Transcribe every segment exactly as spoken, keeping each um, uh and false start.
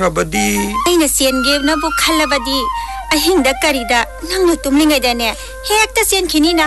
ꯇꯨꯝꯊꯣꯛꯈ꯭ꯔꯕꯗꯤ ꯑꯩꯅ ꯆꯦꯟꯒꯦꯅꯕꯨ ꯈꯜꯂꯕꯗꯤ ꯑꯍꯤꯡꯗ ꯀꯔꯤꯗ ꯅꯪꯅ ꯇꯨꯝꯂꯤꯉꯩꯗꯅꯦ ꯍꯦꯛꯇ ꯆꯦꯟꯈꯤꯅꯤꯅ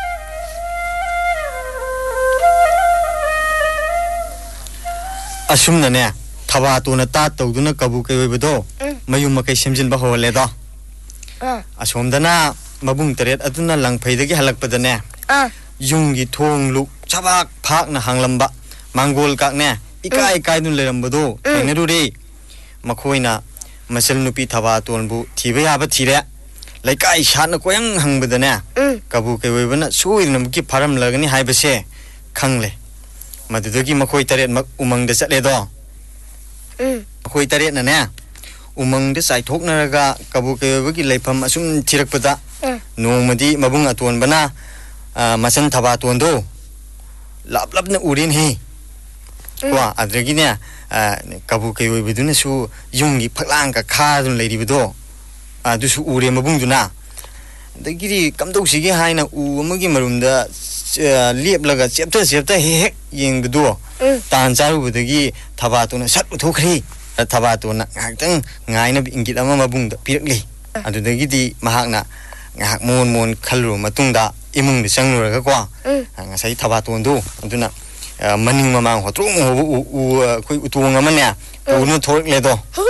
ꯑꯁꯨꯝꯅꯅꯦ ꯊꯕꯥꯇꯣꯟꯅ ꯇꯥ ꯇꯧꯗꯨꯅ ꯀꯕꯨ ꯀꯩ ꯑꯣꯏꯕꯗꯣ ꯃꯌꯨꯝ ꯃꯀꯩ ꯁꯦꯝꯖꯤꯟꯕ ꯍꯧꯍꯜꯂꯦꯗꯣ ꯑꯁꯣꯝꯗꯅ ꯃꯕꯨꯡ ꯇꯔꯦꯠ ꯑꯗꯨꯅ ꯂꯪꯐꯩꯗꯒꯤ ꯍꯜꯂꯛꯄꯗꯅꯦ ꯌꯨꯝꯒꯤ ꯊꯣꯡ ꯂꯨꯛ ꯆꯕꯥꯛ ꯐꯥꯛꯅ ꯍꯥꯡꯂꯝꯕ ꯃꯥꯡꯒꯣꯜ ꯀꯥꯛꯅꯦ ꯏꯀꯥꯏ ꯀꯥꯏꯗꯨꯅ ꯂꯩꯔꯝꯕꯗꯣ ꯊꯦꯡꯅꯔꯨꯔꯦ ꯃꯈꯣꯏꯅ ꯃꯆꯜ ꯅꯨꯄꯤ ꯊꯕꯥꯇꯣꯟꯕꯨ ꯊꯤꯕ ꯌꯥꯕ ꯊꯤꯔꯦ ꯂꯩꯀꯥꯏ ꯁꯥꯠꯅ ꯀꯣꯌꯪ ꯍꯪꯕꯗꯅꯦ ꯀꯕꯨ ꯀꯩ ꯑꯣꯏꯕꯅ ꯁꯣꯏꯗꯅꯃꯛꯀꯤ ꯐꯥꯔꯝꯂꯒꯅꯤ ꯍꯥꯏꯕꯁꯦ ꯈꯪꯂꯦ ꯃꯗꯨꯗꯒꯤ ꯃꯈꯣꯏ ꯇꯔꯦꯠꯃꯛ ꯎꯃꯪꯗ ꯆꯠꯂꯦꯗꯣ ꯃꯈꯣꯏ ꯇꯔꯦꯠꯅꯅꯦ ꯎꯃꯪꯗ ꯆꯥꯏꯊꯣꯛꯅꯔꯒ ꯀꯕꯨ ꯀꯩ ꯑꯣꯏꯕꯒꯤ ꯂꯩꯐꯝ ꯑꯁꯨꯝ ꯊꯤꯔꯛꯄꯗ ꯅꯣꯡꯃꯗꯤ ꯃꯕꯨꯡ ꯑꯇꯣꯟꯕꯅ ꯃꯆꯟ ꯊꯕꯥꯇꯣꯟꯗꯣ ꯂꯥꯞ ꯂꯥꯞꯅ ꯎꯔꯦꯅꯦ ꯀꯣ ꯑꯗꯨꯗꯒꯤꯅꯦ ꯀꯕꯨ ꯀꯩ ꯑꯣꯏꯕꯗꯨꯅꯁꯨ ꯌꯨꯝꯒꯤ ꯐꯛꯂꯥꯡꯒ ꯈꯥꯗꯨꯅ ꯂꯩꯔꯤꯕꯗꯣ ꯑꯗꯨꯁꯨ ꯎꯔꯦ ꯃꯕꯨꯡꯗꯨꯅ ꯑꯗꯒꯤꯗꯤ ꯀꯝꯗꯧꯁꯤꯒꯦ ꯍꯥꯏꯅ ꯎ ꯑꯃꯒꯤ ꯃꯔꯨꯝꯗ ꯂꯦꯞꯂꯒ ꯆꯦꯞꯇ ꯆꯦꯞꯇ ꯍꯦꯛ ꯍꯦꯛ ꯌꯦꯡꯕꯗꯣ ꯇꯥꯟ ꯆꯥꯔꯨꯕꯗꯒꯤ ꯊꯕꯥꯇꯣꯟꯅ ꯁꯠ ꯎꯊꯣꯛꯈ꯭ꯔꯤ ꯊꯕꯥꯇꯣꯟꯅ ꯉꯥꯏꯍꯥꯛꯇꯪ ꯉꯥꯏꯅꯕ ꯏꯪꯒꯤꯠ ꯑꯃ ꯃꯕꯨꯡꯗ ꯄꯤꯔꯛꯂꯤ ꯑꯗꯨꯗꯒꯤꯗꯤ ꯃꯍꯥꯛꯅ ꯉꯥꯏꯍꯥꯛ ꯃꯣꯟ ꯃꯣꯟ ꯈꯜꯂꯨꯔꯕ ꯃꯇꯨꯡꯗ ꯏꯃꯨꯡꯗ ꯆꯪꯂꯨꯔꯒꯀꯣ ꯉꯁꯥꯏ ꯊꯕꯥꯇꯣꯟꯗꯣ ꯑꯗꯨꯅ ꯃꯅꯤꯡ ꯃꯃꯥꯡ ꯍꯣꯇ꯭ꯔꯣꯡ ꯍꯣꯕ ꯎ ꯑꯩꯈꯣꯏ ꯎꯇꯣꯡ ꯑꯃꯅꯦ ꯄꯨꯗꯨꯅ ꯊꯣꯔꯛꯂꯦꯗꯣ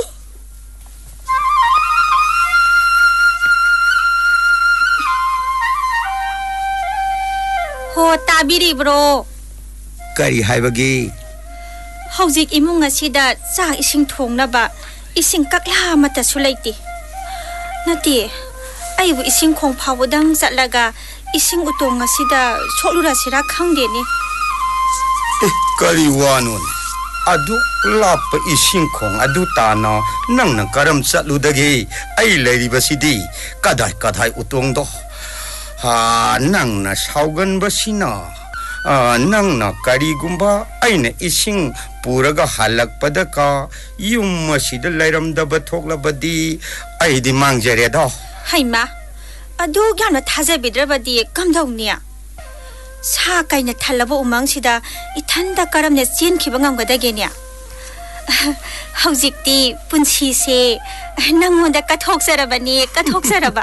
ꯍꯣ ꯇꯥꯕꯤꯔꯤꯕ꯭ꯔꯣ ꯀꯔꯤ ꯍꯥꯏꯕꯒꯦ ꯍꯧꯖꯤꯛ ꯏꯃꯨꯡ ꯑꯁꯤꯗ ꯆꯥꯛ ꯏꯁꯤꯡ ꯊꯣꯡꯅꯕ ꯏꯁꯤꯡ ꯀꯛꯂꯥ ꯑꯃꯠꯇꯁꯨ ꯂꯩꯇꯦ ꯅꯠꯇꯦ ꯑꯩꯕꯨ ꯏꯁꯤꯡ ꯈꯣꯡ ꯐꯥꯎꯕꯗꯪ ꯆꯠꯂꯒ ꯏꯁꯤꯡ ꯎꯇꯣꯡ ꯑꯁꯤꯗ ꯁꯣꯛꯂꯨꯔꯁꯤꯔꯥ ꯈꯪꯗꯦꯅꯦ ꯀꯔꯤ ꯋꯥꯅꯣꯅꯦ ꯑꯗꯨ ꯂꯥꯞꯄ ꯏꯁꯤꯡ ꯈꯣꯡ ꯑꯗꯨ ꯇꯥꯅ ꯅꯪꯅ ꯀꯔꯝ ꯆꯠꯂꯨꯗꯒꯦ ꯑꯩ ꯂꯩꯔꯤꯕꯁꯤꯗꯤ ꯀꯗꯥꯏ ꯀꯗꯥꯏ ꯎꯇꯣꯡꯗꯣ ꯍꯥ ꯅꯪꯅ ꯁꯥꯎꯒꯟꯕꯁꯤꯅ ꯅꯪꯅ ꯀꯔꯤꯒꯨꯝꯕ ꯑꯩꯅ ꯏꯁꯤꯡ ꯄꯨꯔꯒ ꯍꯜꯂꯛꯄꯗꯀ ꯌꯨꯝ ꯑꯁꯤꯗ ꯂꯩꯔꯝꯗꯕ ꯊꯣꯛꯂꯕꯗꯤ ꯑꯩꯗꯤ ꯃꯥꯡꯖꯔꯦꯗꯣ ꯍꯩꯃꯥ ꯑꯗꯨ ꯌꯥꯝꯅ ꯊꯥꯖꯕꯤꯗ꯭ꯔꯕꯗꯤ ꯀꯝꯗꯧꯅꯤ ꯁꯥ ꯀꯩꯅ ꯊꯜꯂꯕ ꯎꯃꯪꯁꯤꯗ ꯏꯊꯟꯗ ꯀꯔꯝꯅ ꯆꯦꯟꯈꯤꯕ ꯉꯝꯒꯗꯒꯦꯅꯦ ꯍꯧꯖꯤꯛꯇꯤ ꯄꯨꯟꯁꯤꯁꯦ ꯅꯪꯉꯣꯟꯗ ꯀꯠꯊꯣꯛꯆꯔꯕꯅꯤ ꯀꯠꯊꯣꯛꯆꯔꯕ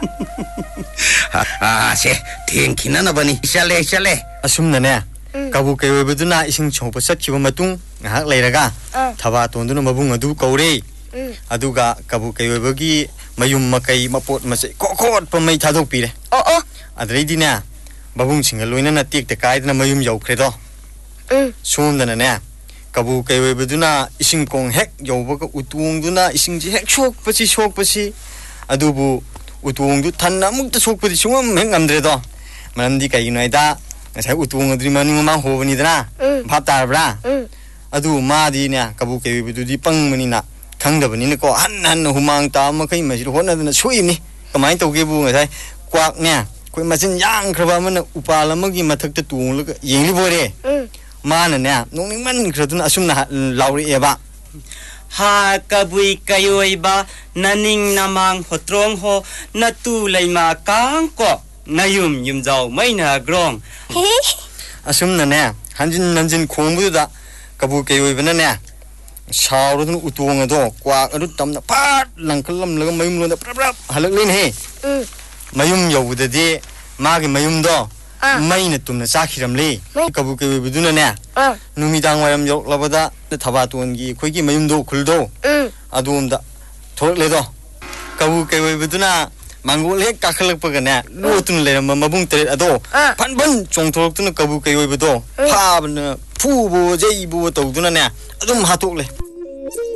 ꯁꯦ ꯊꯦꯡꯈꯤꯅꯅꯕꯅꯤ ꯆꯠꯂꯦ ꯆꯠꯂꯦ ꯑꯁꯨꯝꯅꯅꯦ ꯀꯕꯨ ꯀꯩ ꯑꯣꯏꯕꯗꯨꯅ ꯏꯁꯤꯡ ꯁꯣꯛꯄ ꯆꯠꯈꯤꯕ ꯃꯇꯨꯡ ꯉꯥꯏꯍꯥꯛ ꯂꯩꯔꯒ ꯊꯕꯥꯇꯣꯟꯗꯨꯅ ꯃꯕꯨꯡ ꯑꯗꯨ ꯀꯧꯔꯦ ꯑꯗꯨꯒ ꯀꯕꯨ ꯀꯩ ꯑꯣꯏꯕꯒꯤ ꯃꯌꯨꯝ ꯃꯀꯩ ꯃꯄꯣꯠ ꯃꯆꯩ ꯈꯣꯠꯄ ꯃꯩ ꯊꯥꯗꯣꯛꯄꯤꯔꯦ ꯑꯗꯩꯗꯤꯅꯦ ꯃꯕꯨꯡꯁꯤꯡꯒ ꯂꯣꯏꯅꯅ ꯇꯦꯛꯇ ꯀꯥꯏꯗꯅ ꯃꯌꯨꯝ ꯌꯧꯈ꯭ꯔꯦꯗꯣ ꯁꯣꯝꯗꯅꯅꯦ ꯀꯕꯨ ꯀꯩ ꯑꯣꯏꯕꯗꯨꯅ ꯏꯁꯤꯡ ꯀꯣꯡ ꯍꯦꯛ ꯌꯧꯕꯒ ꯎꯇꯣꯡꯗꯨꯅ ꯏꯁꯤꯡꯁꯤ ꯍꯦꯛ ꯁꯣꯛꯄꯁꯤ ꯁꯣꯛꯄꯁꯤ ꯑꯗꯨꯕꯨ ꯎꯇꯣꯡꯗꯨ ꯊꯟꯅ ꯑꯃꯨꯛꯇ ꯁꯣꯛꯄꯗꯤ ꯁꯨꯡꯉꯝ ꯍꯦꯛ ꯉꯝꯗ꯭ꯔꯦꯗꯣ ꯃꯔꯝꯗꯤ ꯀꯩꯒꯤꯅꯣ ꯍꯥꯏꯗ ꯉꯁꯥꯏ ꯎꯇꯣꯡ ꯑꯗꯨꯗꯤ ꯃꯅꯤꯡ ꯃꯃꯥꯡ ꯍꯣꯕꯅꯤꯗꯅ ꯚꯥꯞ ꯇꯥꯔꯕ꯭ꯔꯥ ꯑꯗꯨ ꯃꯥꯗꯤꯅꯦ ꯀꯕꯨ ꯀꯩ ꯑꯣꯏꯕꯗꯨꯗꯤ ꯄꯪꯕꯅꯤꯅ ꯈꯪꯗꯕꯅꯤꯅꯀꯣ ꯍꯟ ꯍꯟꯅ ꯍꯨꯃꯥꯡ ꯇꯥꯕ ꯃꯈꯩ ꯃꯁꯤꯗ ꯍꯣꯠꯅꯗꯅ ꯁꯣꯛꯏꯕꯅꯤ ꯀꯃꯥꯏꯅ ꯇꯧꯒꯦꯕꯨ ꯉꯁꯥꯏ ꯀ꯭ꯋꯥꯛꯅꯦ ꯑꯩꯈꯣꯏ ꯃꯆꯤꯟ ꯌꯥꯡꯈ꯭ꯔꯕ ꯑꯃꯅ ꯎꯄꯥꯜ ꯑꯃꯒꯤ ꯃꯊꯛꯇ ꯇꯣꯡꯂꯒ ꯌꯦꯡꯂꯤꯕꯣꯏꯔꯦ ꯃꯥꯅꯅꯦ ꯅꯣꯡꯅꯤꯡꯃꯟꯈ꯭ꯔꯗꯨꯅ ꯑꯁꯨꯝꯅ ꯂꯥꯎꯔꯛꯑꯦꯕ ꯍꯥ ꯀꯕꯨꯏ ꯀꯩꯑꯣꯏꯕ ꯅꯅꯤꯡ ꯅꯃꯥꯡ ꯍꯣꯇ꯭ꯔꯣꯡ ꯍꯣ ꯅꯇꯨ ꯂꯩꯃꯥ ꯀꯥꯡꯀꯣ ꯅꯌꯨꯝ ꯌꯨꯝꯖꯥꯎ ꯃꯩꯅ ꯒ꯭ꯔꯣꯡ ꯑꯁꯨꯝꯅꯅꯦ ꯍꯟꯖꯤꯟ ꯍꯟꯖꯤꯟ ꯈꯣꯡꯕꯗꯨꯗ ꯀꯕꯨ ꯀꯩ ꯑꯣꯏꯕꯅꯅꯦ ꯁꯥꯎꯔꯗꯨꯅ ꯎꯇꯣꯡ ꯑꯗꯣ ꯀ꯭ꯋꯥꯛ ꯑꯗꯨ ꯇꯝꯅ ꯐꯥꯠ ꯂꯪꯈꯠꯂꯝꯂꯒ ꯃꯌꯨꯝꯂꯣꯝꯗ ꯄ꯭ꯔꯞ ꯄ꯭ꯔꯞ ꯍꯜꯂꯛꯂꯦꯅꯦꯍꯦ ꯃꯌꯨꯝ ꯌꯧꯕꯗꯗꯤ ꯃꯥꯒꯤ ꯃꯌꯨꯝꯗꯣ ꯃꯩꯅ ꯇꯨꯝꯅ ꯆꯥꯈꯤꯔꯝꯂꯦ ꯀꯕꯨ ꯀꯩ ꯑꯣꯏꯕꯗꯨꯅꯅꯦ ꯅꯨꯃꯤꯗꯥꯡ ꯋꯥꯏꯔꯝ ꯌꯧꯔꯛꯂꯕꯗ ꯊꯕꯥꯇꯣꯟꯒꯤ ꯑꯩꯈꯣꯏꯒꯤ ꯃꯌꯨꯝꯗꯣ ꯈꯨꯜꯗꯣ ꯑꯗꯣꯝꯗ ꯊꯣꯔꯛꯂꯦꯗꯣ ꯀꯕꯨ ꯀꯩ ꯑꯣꯏꯕꯗꯨꯅ ꯃꯥꯡꯒꯣꯜ ꯍꯦꯛ ꯀꯥꯈꯠꯂꯛꯄꯒꯅꯦ ꯂꯣꯠꯇꯨꯅ ꯂꯩꯔꯝꯕ ꯃꯕꯨꯡ ꯇꯔꯦꯠ ꯑꯗꯣ ꯐꯟ ꯐꯟ ꯆꯣꯡꯊꯣꯔꯛꯇꯨꯅ ꯀꯕꯨ ꯀꯩ ꯑꯣꯏꯕꯗꯣ ꯐꯥꯕꯅ ꯐꯨꯕꯣ ꯖꯩꯕꯣ ꯇꯧꯗꯨꯅꯅꯦ ꯑꯗꯨꯝ ꯍꯥꯠꯇꯣꯛꯂꯦ